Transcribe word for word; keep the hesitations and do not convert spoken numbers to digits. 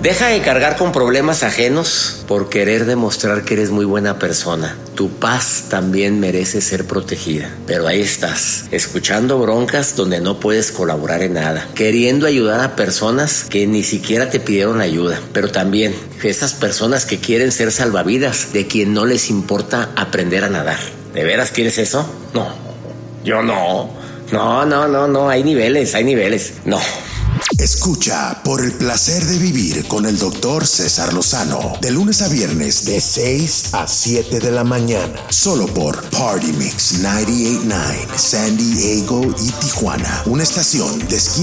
Deja de cargar con problemas ajenos por querer demostrar que eres muy buena persona. Tu paz también merece ser protegida. Pero ahí estás, escuchando broncas donde no puedes colaborar en nada, queriendo ayudar a personas que ni siquiera te pidieron ayuda, pero también esas personas que quieren ser salvavidas de quien no les importa aprender a nadar. ¿De veras quieres eso? No, yo no. No, no, no, no, hay niveles, hay niveles. No. Escucha Por el Placer de Vivir con el doctor César Lozano, de lunes a viernes de seis a siete de la mañana, solo por Party Mix noventa y ocho punto nueve, San Diego y Tijuana, una estación de Esquina